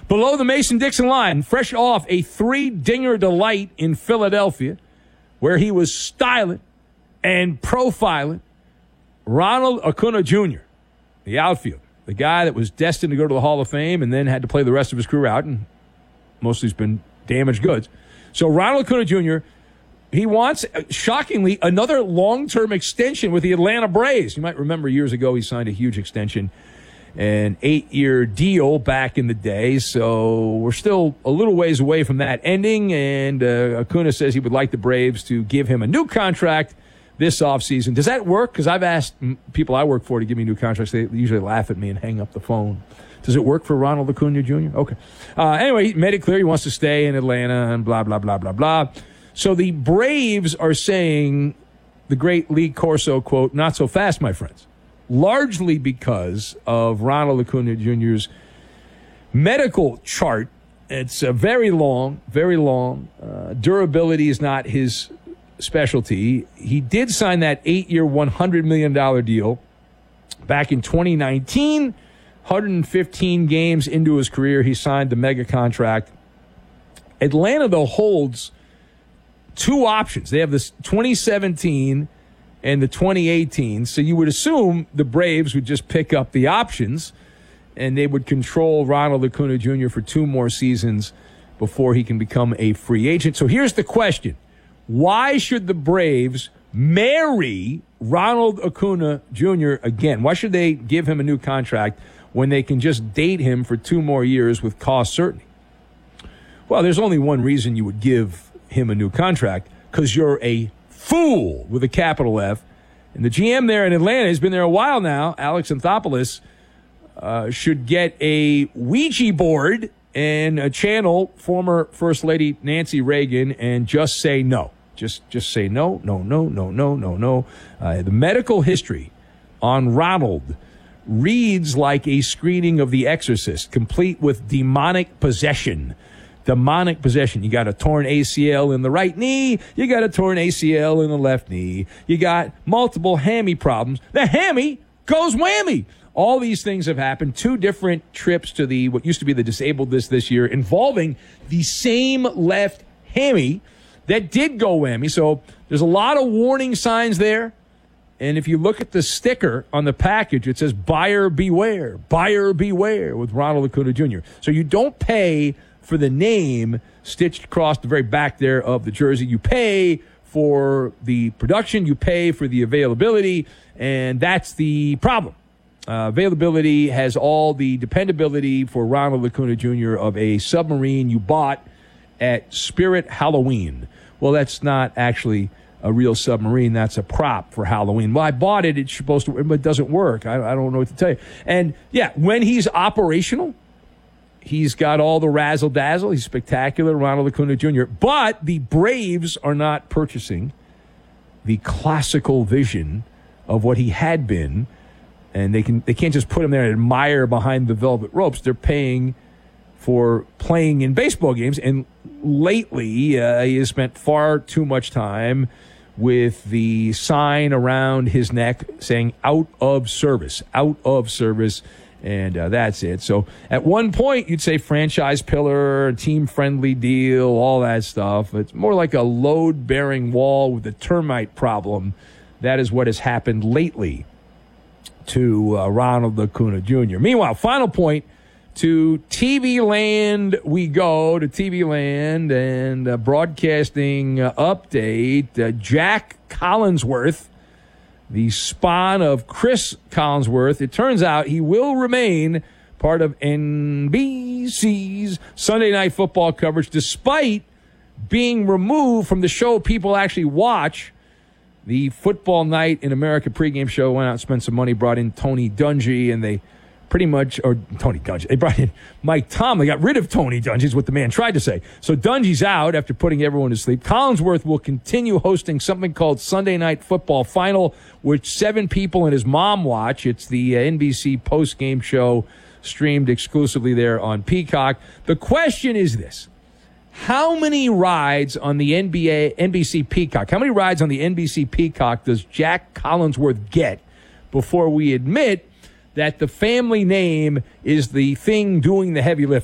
Below the Mason-Dixon line, fresh off a 3-dinger delight in Philadelphia, where he was styling and profiling, Ronald Acuna Jr., the outfielder, the guy that was destined to go to the Hall of Fame and then had to play the rest of his career out, and mostly has been damaged goods. So Ronald Acuna Jr., he wants, shockingly, another long-term extension with the Atlanta Braves. You might remember years ago he signed a huge extension, an 8-year deal back in the day. So we're still a little ways away from that ending, and Acuna says he would like the Braves to give him a new contract this offseason. Does that work? Because I've asked people I work for to give me new contracts. They usually laugh at me and hang up the phone. Does it work for Ronald Acuna Jr.? Okay. Anyway, he made it clear he wants to stay in Atlanta and blah, blah, blah, blah, blah. So the Braves are saying, the great Lee Corso quote, "Not so fast, my friends," largely because of Ronald Acuna Jr.'s medical chart. It's very long, very long. Durability is not his specialty. He did sign that 8-year, $100 million deal back in 2019. 115 games into his career, he signed the mega contract. Atlanta, though, holds two options. They have this 2017 and the 2018. So you would assume the Braves would just pick up the options and they would control Ronald Acuna Jr. for 2 more seasons before he can become a free agent. So here's the question. Why should the Braves marry Ronald Acuna Jr. again? Why should they give him a new contract when they can just date him for 2 more years with cost certainty? Well, there's only one reason you would give him a new contract, because you're a fool with a capital F. And the GM there in Atlanta has been there a while now, Alex Anthopoulos, should get a Ouija board and channel former First Lady Nancy Reagan and just say no. Just say no, no, no, no, no, no, no. The medical history on Ronald reads like a screening of The Exorcist, complete with demonic possession. Demonic possession. You got a torn ACL in the right knee. You got a torn ACL in the left knee. You got multiple hammy problems. The hammy goes whammy. All these things have happened. 2 different trips to the what used to be the disabled list this year involving the same left hammy that did go whammy. So there's a lot of warning signs there. And if you look at the sticker on the package, it says buyer beware with Ronald Acuna Jr. So you don't pay for the name stitched across the very back there of the jersey. You pay for the production. You pay for the availability. And that's the problem. Availability has all the dependability for Ronald Acuna Jr. of a submarine you bought at Spirit Halloween. Well, that's not actually a real submarine. That's a prop for Halloween. Well, I bought it. It's supposed to, but it doesn't work. I don't know what to tell you. And, yeah, when he's operational, he's got all the razzle-dazzle. He's spectacular, Ronald Acuna Jr. But the Braves are not purchasing the classical vision of what he had been, and they can't just put him there and admire behind the velvet ropes. They're paying for playing in baseball games, and lately he has spent far too much time with the sign around his neck saying out of service, and that's it. So at one point you'd say franchise pillar, team-friendly deal, all that stuff. It's more like a load-bearing wall with a termite problem. That is what has happened lately to Ronald Acuna Jr. Meanwhile, final point, to TV Land we go, to TV Land, and broadcasting update. Jack Collinsworth, the spawn of Chris Collinsworth, it turns out he will remain part of NBC's Sunday Night Football coverage, despite being removed from the show people actually watch. The Football Night in America pregame show went out and spent some money, brought in Tony Dungy, and they pretty much, or Tony Dungy, they brought in Mike Tom. They got rid of Tony Dungy, is what the man tried to say. So Dungy's out after putting everyone to sleep. Collinsworth will continue hosting something called Sunday Night Football Final, which 7 people and his mom watch. It's the NBC post-game show streamed exclusively there on Peacock. The question is this. How many rides on the NBC Peacock, how many rides on the NBC Peacock does Jack Collinsworth get before we admit that the family name is the thing doing the heavy lifting?